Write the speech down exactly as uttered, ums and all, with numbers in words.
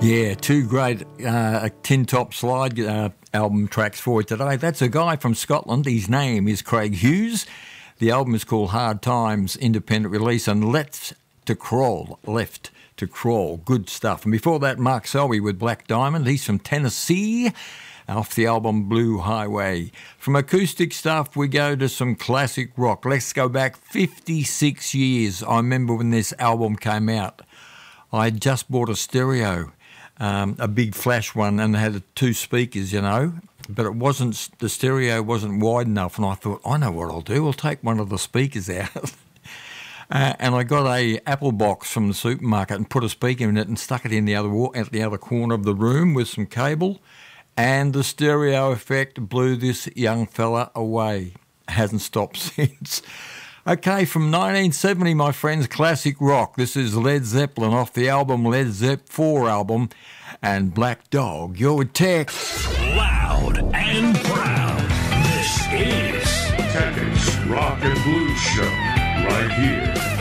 Yeah, two great uh, tin top slide uh, album tracks for you today. That's a guy from Scotland. His name is Craig Hughes. The album is called Hard Times, independent release, and Left to Crawl, Left to Crawl. Good stuff. And before that, Mark Selby with Black Diamond. He's from Tennessee, off the album Blue Highway. From acoustic stuff, we go to some classic rock. Let's go back fifty-six years. I remember when this album came out. I had just bought a stereo, um, a big flash one, and it had two speakers, you know, but it wasn't, the stereo wasn't wide enough, and I thought, I know what I'll do. I'll take one of the speakers out. uh, and I got a Apple box from the supermarket and put a speaker in it and stuck it in the other wa- at the other corner of the room with some cable, and the stereo effect blew this young fella away. Hasn't stopped since. Okay, from nineteen seventy, my friends, classic rock. This is Led Zeppelin off the album Led Zepp four album, and Black Dog, you're with Tech. Loud and proud, this is Tech's Rock and Blues Show, right here